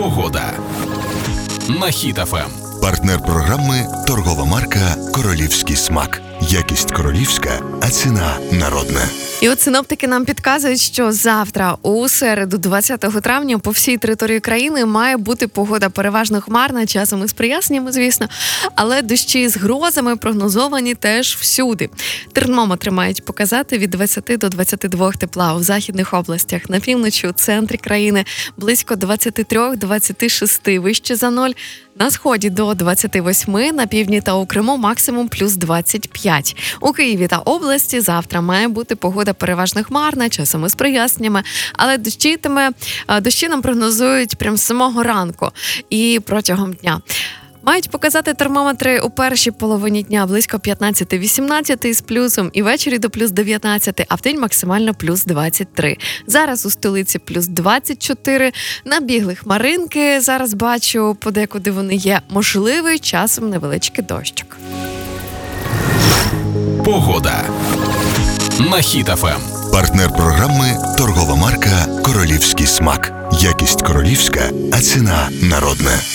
Погода на Хіт ФМ. Партнер програми – торгова марка «Королівський смак». Якість королівська, а ціна народна. І от синоптики нам підказують, що завтра, у середу, 20 травня, по всій території країни має бути погода переважно хмарна, часом із проясненнями, звісно, але дощі з грозами прогнозовані теж всюди. Термометри мають показати від 20 до 22 тепла у західних областях, на півночі, у центрі країни близько 23-26, вище за 0, на сході до 28, на півдні та у Криму максимум плюс 25. У Києві та області завтра має бути погода переважно хмарна, часом із проясненнями, але дощі нам прогнозують прямо з самого ранку і протягом дня. Мають показати термометри у першій половині дня близько 15-18 з плюсом, і ввечері до плюс 19, а вдень максимально плюс 23. Зараз у столиці плюс 24, набігли хмаринки, зараз бачу, подекуди вони є, можливий часом невеличкий дощик. Погода на Хіт ФМ. Партнер програми – торгова марка «Королівський смак». Якість королівська, а ціна народна.